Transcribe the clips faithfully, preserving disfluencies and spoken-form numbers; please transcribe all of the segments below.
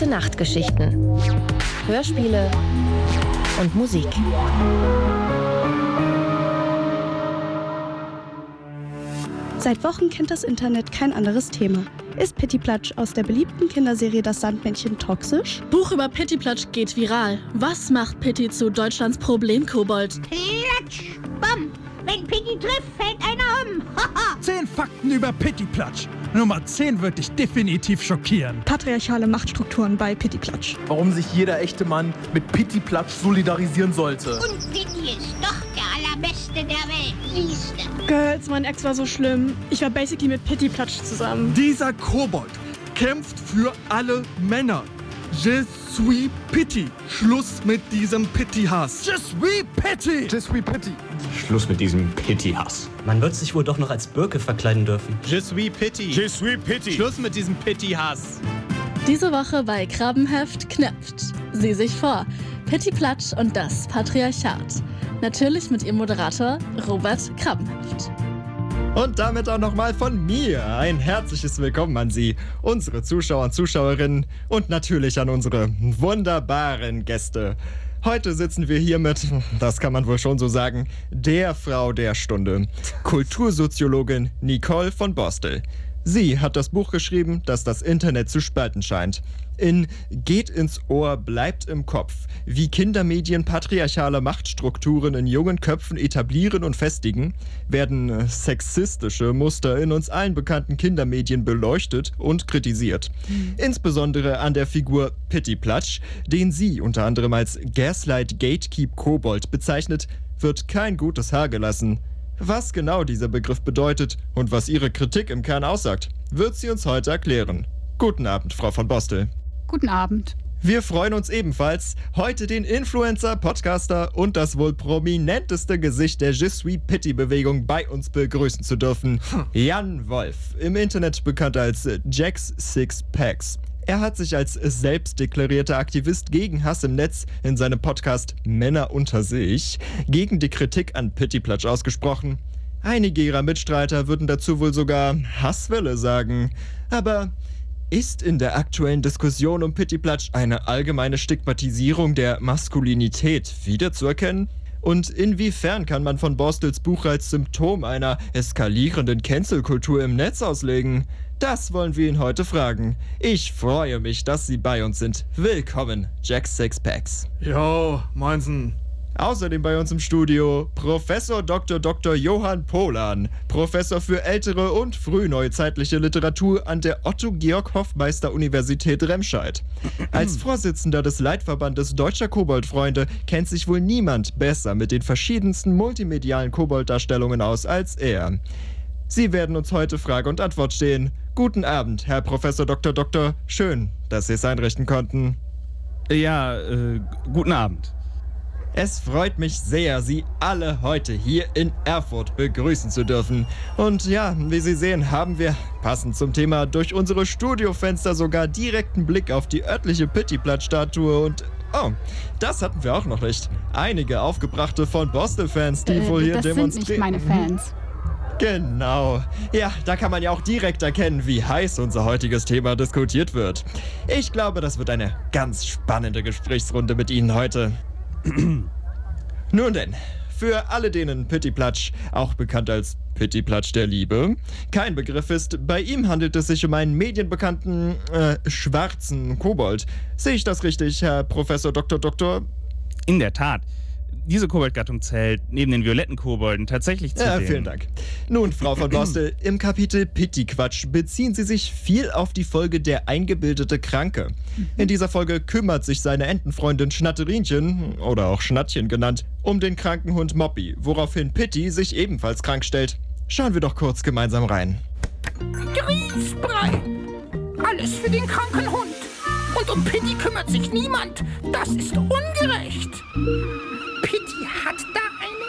Gute-Nacht-Geschichten, Hörspiele und Musik. Seit Wochen kennt das Internet kein anderes Thema. Ist Pittiplatsch aus der beliebten Kinderserie Das Sandmännchen toxisch? Buch über Pittiplatsch geht viral. Was macht Pitti zu Deutschlands Problemkobold? Platsch, bumm. Wenn Pitti trifft, fällt einer um. Zehn Fakten über Pittiplatsch. Nummer zehn wird dich definitiv schockieren. Patriarchale Machtstrukturen bei Pittiplatsch. Warum sich jeder echte Mann mit Pittiplatsch solidarisieren sollte. Und Pitti ist doch der Allerbeste der Welt, siehste. Girls, mein Ex war so schlimm. Ich war basically mit Pittiplatsch zusammen. Dieser Kobold kämpft für alle Männer. Je suis Pitti. Schluss mit diesem Pitti-Hass. Je suis Pitti. Je suis Pitti. Schluss mit diesem Pitti-Hass. Man wird sich wohl doch noch als Birke verkleiden dürfen. Je suis Pitti. Je suis Pitti. Schluss mit diesem Pitti-Hass. Diese Woche bei Krabbenheft knüpft sie sich vor. Pittiplatsch und das Patriarchat. Natürlich mit ihrem Moderator Robert Krabbenheft. Und damit auch nochmal von mir ein herzliches Willkommen an Sie, unsere Zuschauer und Zuschauerinnen und natürlich an unsere wunderbaren Gäste. Heute sitzen wir hier mit, das kann man wohl schon so sagen, der Frau der Stunde, Kultursoziologin Nicole von Borstel. Sie hat das Buch geschrieben, das das Internet zu spalten scheint. In Geht ins Ohr, bleibt im Kopf, wie Kindermedien patriarchale Machtstrukturen in jungen Köpfen etablieren und festigen, werden sexistische Muster in uns allen bekannten Kindermedien beleuchtet und kritisiert. Mhm. Insbesondere an der Figur Pittiplatsch, den sie unter anderem als Gaslight Gatekeep Kobold bezeichnet, wird kein gutes Haar gelassen. Was genau dieser Begriff bedeutet und was ihre Kritik im Kern aussagt, wird sie uns heute erklären. Guten Abend, Frau von Borstel. Guten Abend. Wir freuen uns ebenfalls, heute den Influencer, Podcaster und das wohl prominenteste Gesicht der Je suis Pitti-Bewegung bei uns begrüßen zu dürfen. Jan Wolf, im Internet bekannt als Jack's Six Packs. Er hat sich als selbstdeklarierter Aktivist gegen Hass im Netz in seinem Podcast Männer unter sich gegen die Kritik an Pittiplatsch ausgesprochen. Einige ihrer Mitstreiter würden dazu wohl sogar Hasswelle sagen. Aber ist in der aktuellen Diskussion um Pittiplatsch eine allgemeine Stigmatisierung der Maskulinität wiederzuerkennen? Und inwiefern kann man von Borstels Buch als Symptom einer eskalierenden Cancel-Kultur im Netz auslegen? Das wollen wir ihn heute fragen. Ich freue mich, dass Sie bei uns sind. Willkommen, Jack's Six Packs. Jo, moinsen. Außerdem bei uns im Studio Professor Doktor Doktor Johann Pohlan, Professor für ältere und frühneuzeitliche Literatur an der Otto-Georg-Hofmeister-Universität Remscheid. Als Vorsitzender des Leitverbandes Deutscher Koboldfreunde kennt sich wohl niemand besser mit den verschiedensten multimedialen Kobolddarstellungen aus als er. Sie werden uns heute Frage und Antwort stehen. Guten Abend, Herr Professor Doktor Doktor. Schön, dass Sie es einrichten konnten. Ja, äh, guten Abend. Es freut mich sehr, Sie alle heute hier in Erfurt begrüßen zu dürfen. Und ja, wie Sie sehen, haben wir passend zum Thema durch unsere Studiofenster sogar direkten Blick auf die örtliche Pittiplatsch-Statue und oh, das hatten wir auch noch nicht. Einige aufgebrachte von Borstel-Fans, die äh, wohl hier das demonstrieren. Das sind nicht meine Fans. Genau. Ja, da kann man ja auch direkt erkennen, wie heiß unser heutiges Thema diskutiert wird. Ich glaube, das wird eine ganz spannende Gesprächsrunde mit Ihnen heute. Nun denn, für alle, denen Pittiplatsch, auch bekannt als Pittiplatsch der Liebe, kein Begriff ist, bei ihm handelt es sich um einen medienbekannten, äh, schwarzen Kobold. Sehe ich das richtig, Herr Professor Doktor Doktor? In der Tat. Diese Koboldgattung zählt neben den violetten Kobolden tatsächlich zu Ja, den... vielen Dank. Nun, Frau von Borstel, im Kapitel Pitti-Quatsch beziehen Sie sich viel auf die Folge Der eingebildete Kranke. In dieser Folge kümmert sich seine Entenfreundin Schnatterinchen, oder auch Schnattchen genannt, um den kranken Hund Moppy, woraufhin Pitti sich ebenfalls krank stellt. Schauen wir doch kurz gemeinsam rein. Grießbrei! Alles für den kranken Hund. Und um Pitti kümmert sich niemand. Das ist ungerecht. Pitti hat da eine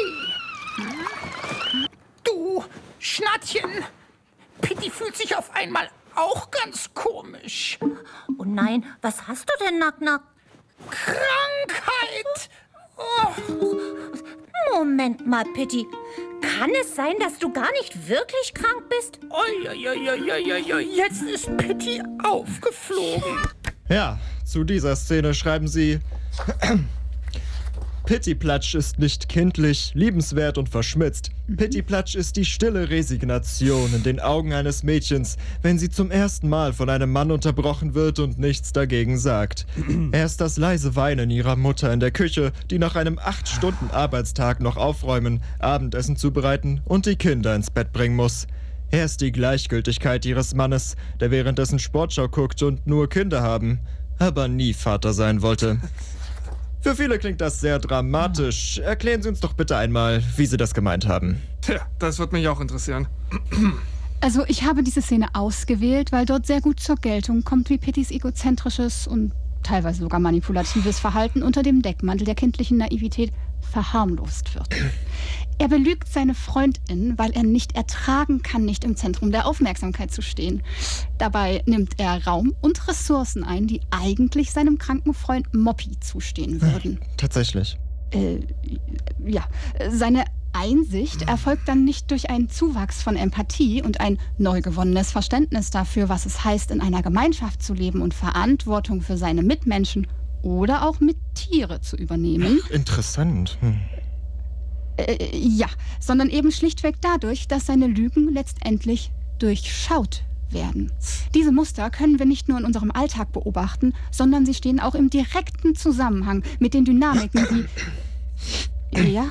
Idee. Du, Schnattchen. Pitti fühlt sich auf einmal auch ganz komisch. Oh nein, was hast du denn, Nack-Nack? Krankheit. Oh. Moment mal, Pitti. Kann es sein, dass du gar nicht wirklich krank bist? Oi, oi, oi, oi, oi, oi. Jetzt ist Pitti aufgeflogen. Ja, zu dieser Szene schreiben sie: Pittiplatsch ist nicht kindlich, liebenswert und verschmitzt. Pittiplatsch ist die stille Resignation in den Augen eines Mädchens, wenn sie zum ersten Mal von einem Mann unterbrochen wird und nichts dagegen sagt. Er ist das leise Weinen ihrer Mutter in der Küche, die nach einem acht Stunden Arbeitstag noch aufräumen, Abendessen zubereiten und die Kinder ins Bett bringen muss. Er ist die Gleichgültigkeit ihres Mannes, der währenddessen Sportschau guckt und nur Kinder haben, aber nie Vater sein wollte. Für viele klingt das sehr dramatisch. Erklären Sie uns doch bitte einmal, wie Sie das gemeint haben. Tja, das wird mich auch interessieren. Also ich habe diese Szene ausgewählt, weil dort sehr gut zur Geltung kommt, wie Pittys egozentrisches und teilweise sogar manipulatives Verhalten unter dem Deckmantel der kindlichen Naivität verharmlost wird. Er belügt seine Freundin, weil er nicht ertragen kann, nicht im Zentrum der Aufmerksamkeit zu stehen. Dabei nimmt er Raum und Ressourcen ein, die eigentlich seinem kranken Freund Moppy zustehen würden. Tatsächlich. Äh, ja, seine Einsicht erfolgt dann nicht durch einen Zuwachs von Empathie und ein neu gewonnenes Verständnis dafür, was es heißt, in einer Gemeinschaft zu leben und Verantwortung für seine Mitmenschen oder auch Mittiere zu übernehmen. Interessant. Hm. Äh, ja, sondern eben schlichtweg dadurch, dass seine Lügen letztendlich durchschaut werden. Diese Muster können wir nicht nur in unserem Alltag beobachten, sondern sie stehen auch im direkten Zusammenhang mit den Dynamiken, die... Ja?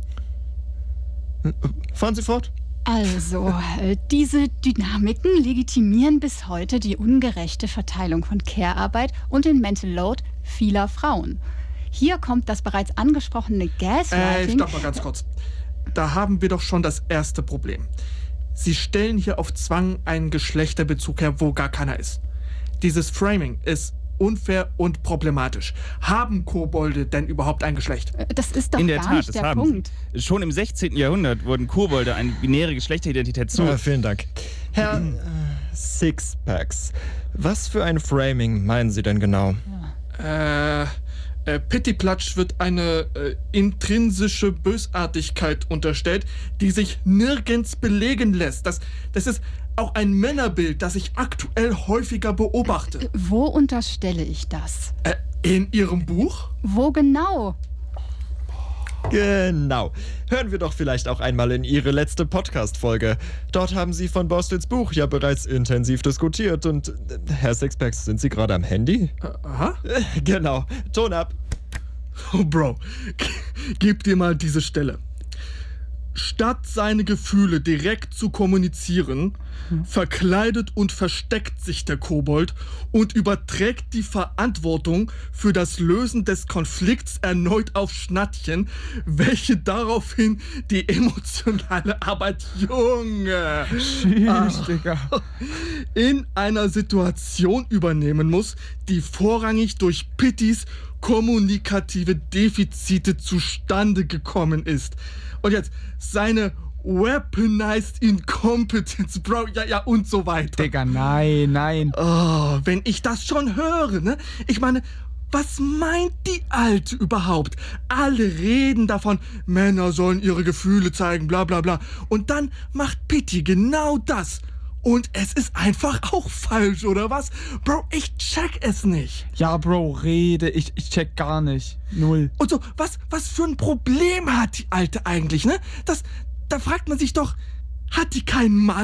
Fahren Sie fort. Also, äh, diese Dynamiken legitimieren bis heute die ungerechte Verteilung von Care-Arbeit und den Mental Load vieler Frauen. Hier kommt das bereits angesprochene Gaslighting... Äh, stopp mal ganz kurz. Da haben wir doch schon das erste Problem. Sie stellen hier auf Zwang einen Geschlechterbezug her, wo gar keiner ist. Dieses Framing ist unfair und problematisch. Haben Kobolde denn überhaupt ein Geschlecht? Das ist doch In der gar Tat, nicht das der haben Punkt. Sie. Schon im sechzehnten Jahrhundert wurden Kobolde eine binäre Geschlechteridentität zu. Ja, vielen Dank. Herr äh, Sixpacks, was für ein Framing meinen Sie denn genau? Äh... Äh, Pittiplatsch wird eine äh, intrinsische Bösartigkeit unterstellt, die sich nirgends belegen lässt. Das, das ist auch ein Männerbild, das ich aktuell häufiger beobachte. Wo unterstelle ich das? Äh, in Ihrem Buch? Wo genau? Genau. Hören wir doch vielleicht auch einmal in Ihre letzte Podcast-Folge. Dort haben Sie von Bostels Buch ja bereits intensiv diskutiert und... Äh, Herr Sixpacks, sind Sie gerade am Handy? Äh, aha. Äh, genau. Ton ab. Oh, Bro. Gib dir mal diese Stelle. Statt seine Gefühle direkt zu kommunizieren, hm. verkleidet und versteckt sich der Kobold und überträgt die Verantwortung für das Lösen des Konflikts erneut auf Schnattchen, welche daraufhin die emotionale Arbeit, Junge, Tschüss, Digga. in einer Situation übernehmen muss, die vorrangig durch Pittys kommunikative Defizite zustande gekommen ist. Und jetzt seine weaponized Incompetence, Bro, ja, ja, und so weiter. Digga, nein, nein. Oh, wenn ich das schon höre, ne? Ich meine, was meint die Alte überhaupt? Alle reden davon, Männer sollen ihre Gefühle zeigen, bla bla bla. Und dann macht Pitti genau das. Und es ist einfach auch falsch, oder was? Bro, ich check es nicht. Ja, Bro, rede. Ich, ich check gar nicht. Null. Und so, was, was für ein Problem hat die Alte eigentlich, ne? Das, da fragt man sich doch, hat die keinen Mann?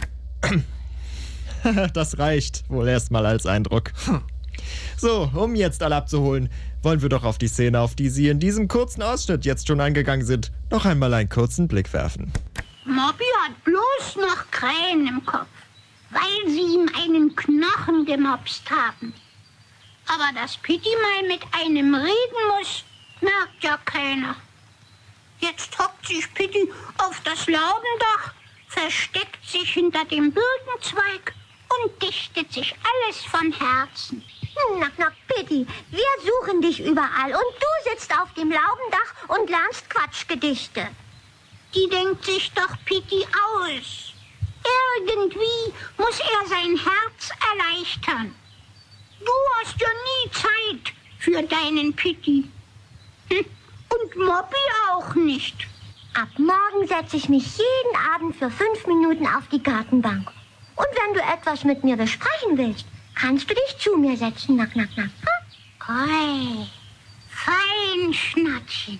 Das reicht wohl erstmal als Eindruck. Hm. So, um jetzt alle abzuholen, wollen wir doch auf die Szene, auf die Sie in diesem kurzen Ausschnitt jetzt schon eingegangen sind, noch einmal einen kurzen Blick werfen. Moppy hat bloß noch Krähen im Kopf, weil sie ihm einen Knochen gemopst haben. Aber dass Pitti mal mit einem reden muss, merkt ja keiner. Jetzt hockt sich Pitti auf das Laubendach, versteckt sich hinter dem Birkenzweig und dichtet sich alles von Herzen. Na, na, Pitti, wir suchen dich überall und du sitzt auf dem Laubendach und lernst Quatschgedichte. Die denkt sich doch Pitti aus. Irgendwie muss er sein Herz erleichtern. Du hast ja nie Zeit für deinen Pitti. Hm. Und Moppy auch nicht. Ab morgen setze ich mich jeden Abend für fünf Minuten auf die Gartenbank. Und wenn du etwas mit mir besprechen willst, kannst du dich zu mir setzen? Knack, knack, knack. Koi, fein Schnattchen.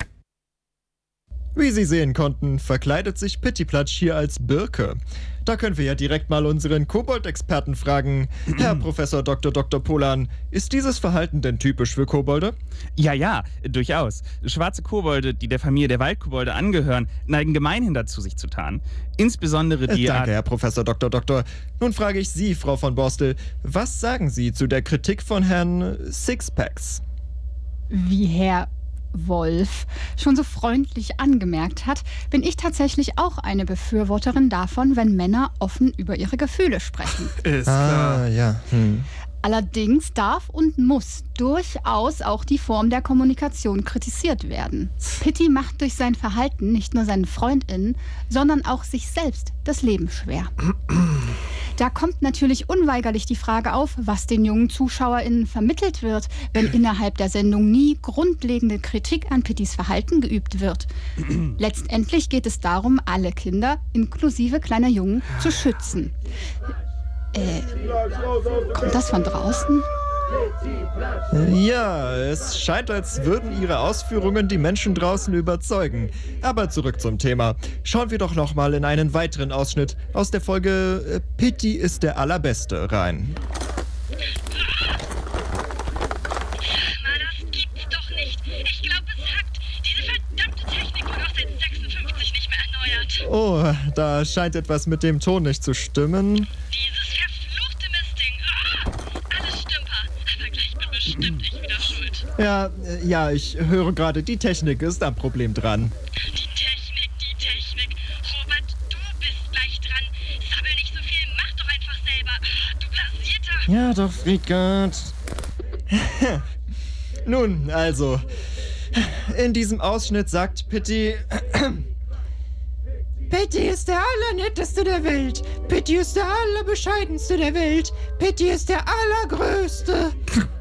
Wie Sie sehen konnten, verkleidet sich Pittiplatsch hier als Birke. Da können wir ja direkt mal unseren Kobold-Experten fragen. Herr Professor Doktor Doktor Polan, ist dieses Verhalten denn typisch für Kobolde? Ja, ja, durchaus. Schwarze Kobolde, die der Familie der Waldkobolde angehören, neigen gemeinhin dazu, sich zu tarnen. Insbesondere die äh, Danke, Art... Herr Professor Doktor Doktor. Nun frage ich Sie, Frau von Borstel, was sagen Sie zu der Kritik von Herrn Sixpacks? Wie Herr Wolf schon so freundlich angemerkt hat, bin ich tatsächlich auch eine Befürworterin davon, wenn Männer offen über ihre Gefühle sprechen. Ist klar. Ah, ja. Hm. Allerdings darf und muss durchaus auch die Form der Kommunikation kritisiert werden. Pitti macht durch sein Verhalten nicht nur seinen FreundInnen, sondern auch sich selbst das Leben schwer. Da kommt natürlich unweigerlich die Frage auf, was den jungen ZuschauerInnen vermittelt wird, wenn innerhalb der Sendung nie grundlegende Kritik an Pittis Verhalten geübt wird. Letztendlich geht es darum, alle Kinder, inklusive kleiner Jungen, zu schützen. Äh, kommt das von draußen? Ja, es scheint, als würden Ihre Ausführungen die Menschen draußen überzeugen. Aber zurück zum Thema. Schauen wir doch noch mal in einen weiteren Ausschnitt aus der Folge äh, Pitti ist der Allerbeste rein. Mann, das gibt's doch nicht. Ich glaube, es hackt. Diese verdammte Technik wurde auch seit sechsundfünfzig nicht mehr erneuert. Oh, da scheint etwas mit dem Ton nicht zu stimmen. Dieses verfluchte Mistding. Ah, alles Stümper. Aber gleich bin bestimmt ich wieder schuld. Ja, äh, ja, ich höre gerade, die Technik ist am Problem dran. Die Technik, die Technik. Robert, du bist gleich dran. Sabbel nicht so viel, mach doch einfach selber. Du blasierter. Ja, doch, Friedgart. Nun, also, in diesem Ausschnitt sagt Pitti... Pitti ist der Allernetteste der Welt. Pitti ist der Allerbescheidenste der Welt. Pitti ist der Allergrößte.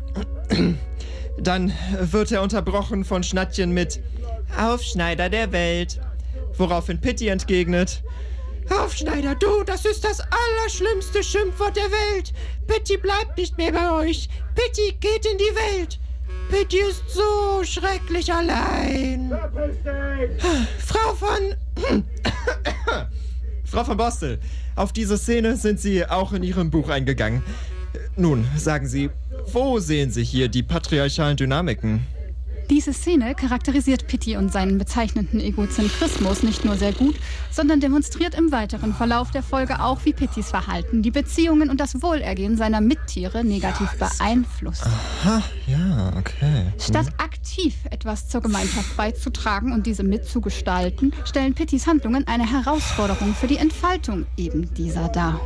Dann wird er unterbrochen von Schnattchen mit Aufschneider der Welt. Woraufhin Pitti entgegnet: Aufschneider, du, das ist das allerschlimmste Schimpfwort der Welt. Pitti bleibt nicht mehr bei euch. Pitti geht in die Welt. Pitti ist so schrecklich allein. Frau von... Frau von Borstel, auf diese Szene sind Sie auch in Ihrem Buch eingegangen. Nun, sagen Sie, wo sehen Sie hier die patriarchalen Dynamiken? Diese Szene charakterisiert Pitti und seinen bezeichnenden Egozentrismus nicht nur sehr gut, sondern demonstriert im weiteren Verlauf der Folge auch, wie Pittis Verhalten die Beziehungen und das Wohlergehen seiner Mittiere negativ beeinflusst. Aha, ja, okay. Statt aktiv etwas zur Gemeinschaft beizutragen und diese mitzugestalten, stellen Pittis Handlungen eine Herausforderung für die Entfaltung eben dieser dar.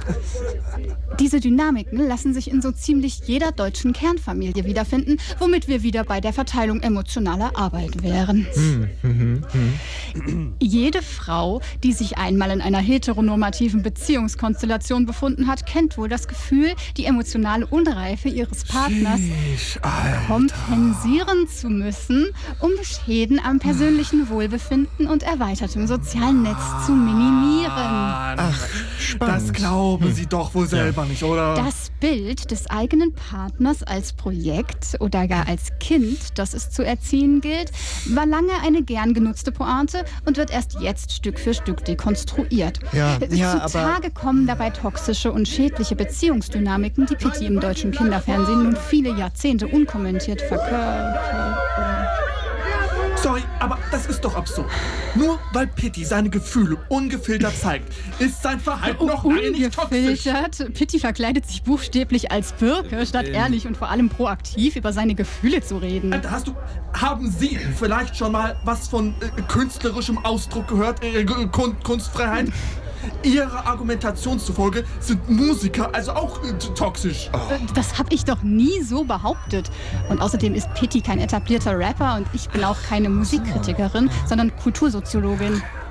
Diese Dynamiken lassen sich in so ziemlich jeder deutschen Kernfamilie wiederfinden, womit wir wieder bei der Verteilung emotionaler Arbeit wären. Hm, hm, hm. Jede Frau, die sich einmal in einer heteronormativen Beziehungskonstellation befunden hat, kennt wohl das Gefühl, die emotionale Unreife ihres Partners Sheesh, kompensieren zu müssen, um Schäden am persönlichen Wohlbefinden und erweitertem sozialen Netz zu minimieren. Ach, spannend. Das glauben Sie doch wohl selber ja. nicht, oder? Das Bild des eigenen Partners als Projekt oder gar als Kind, das es zu erziehen gilt, war lange eine gern genutzte Pointe und wird erst jetzt Stück für Stück dekonstruiert. Ja, ja, Zutage kommen dabei toxische und schädliche Beziehungsdynamiken, die Pitti im deutschen Kinderfernsehen nun viele Jahrzehnte unkommentiert verkörpert. Sorry, aber das ist doch absurd. Nur weil Pitti seine Gefühle ungefiltert zeigt, ist sein Verhalten noch lange nicht toxisch. Ungefiltert? Pitti verkleidet sich buchstäblich als Birke, statt ehrlich und vor allem proaktiv über seine Gefühle zu reden. Hast du, haben Sie vielleicht schon mal was von äh, künstlerischem Ausdruck gehört? Äh, Kun- Kunstfreiheit? Ihrer Argumentation zufolge sind Musiker also auch äh, toxisch. Oh. Das habe ich doch nie so behauptet. Und außerdem ist Pitti kein etablierter Rapper und ich bin auch keine Musikkritikerin, sondern Kultursoziologin.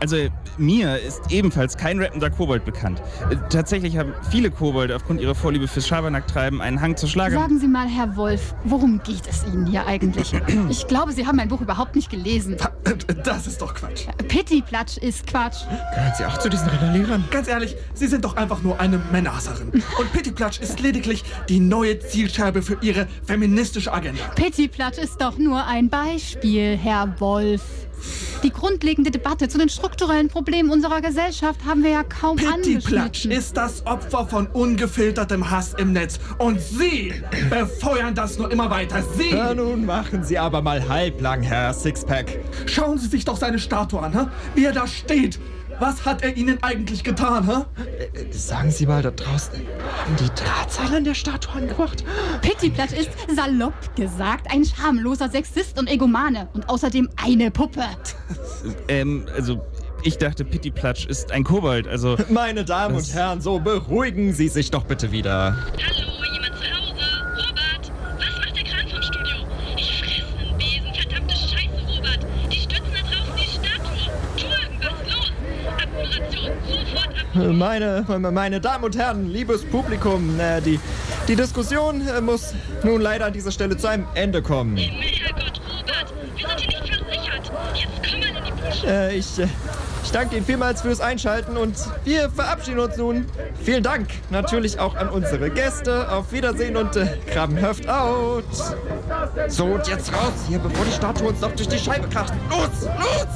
Also mir ist ebenfalls kein rappender Kobold bekannt. Äh, tatsächlich haben viele Kobolde aufgrund ihrer Vorliebe fürs Schabernacktreiben einen Hang zur Schlager... Sagen Sie mal, Herr Wolf, worum geht es Ihnen hier eigentlich? Ich glaube, Sie haben mein Buch überhaupt nicht gelesen. Das ist doch Quatsch. Pittiplatsch ist Quatsch. Gehört sie auch zu diesen Randalierern? Ganz ehrlich, Sie sind doch einfach nur eine Männerhasserin. Und Pittiplatsch ist lediglich die neue Zielscheibe für Ihre feministische Agenda. Pittiplatsch ist doch nur ein Beispiel, Herr Wolf. Die grundlegende Debatte zu den strukturellen Problemen unserer Gesellschaft haben wir ja kaum angeschnitten. Pittiplatsch ist das Opfer von ungefiltertem Hass im Netz. Und Sie befeuern das nur immer weiter. Sie! Na nun machen Sie aber mal halblang, Herr Sixpack. Schauen Sie sich doch seine Statue an, hä? Wie er da steht. Was hat er Ihnen eigentlich getan, hä? Äh, sagen Sie mal da draußen, haben die Drahtseile an der Statue angebracht? Pittiplatsch ist, salopp gesagt, ein schamloser Sexist und Egomane und außerdem eine Puppe. ähm, also ich dachte, Pittiplatsch ist ein Kobold, also... Meine Damen und Herren, so beruhigen Sie sich doch bitte wieder. Hallo, jemand zu Hause? Robert, was macht der Kran vom Studio? Ich fresse einen Besen, verdammte Scheiße, Robert. Die stützen da draußen die Statue. Tu irgendwas, los! Abmoderation, sofort ab. Meine, meine Damen und Herren, liebes Publikum, äh, die, die Diskussion äh, muss nun leider an dieser Stelle zu einem Ende kommen. Herrgott, Robert, wir sind hier nicht versichert. Jetzt komm mal in die Busche. Äh, ich, äh, ich danke Ihnen vielmals fürs Einschalten und wir verabschieden uns nun. Vielen Dank natürlich auch an unsere Gäste. Auf Wiedersehen und äh, Krabbenhöft out. So, und jetzt raus hier, bevor die Statue uns noch durch die Scheibe kracht. Los, los!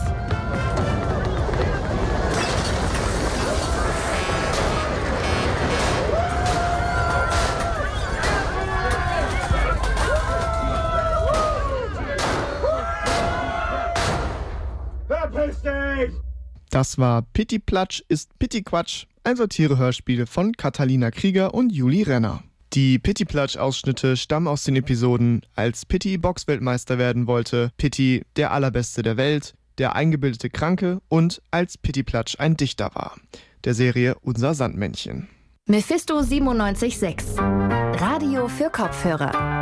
Das war Pittiplatsch ist Pittiquatsch, ein Satire-Hörspiel von Katharina Krieger und Juli Renner. Die Pittiplatsch-Ausschnitte stammen aus den Episoden Als Pitti Boxweltmeister werden wollte, Pitti der Allerbeste der Welt, Der eingebildete Kranke und Als Pittiplatsch ein Dichter war, der Serie Unser Sandmännchen. Mephisto siebenundneunzig Komma sechs. Radio für Kopfhörer.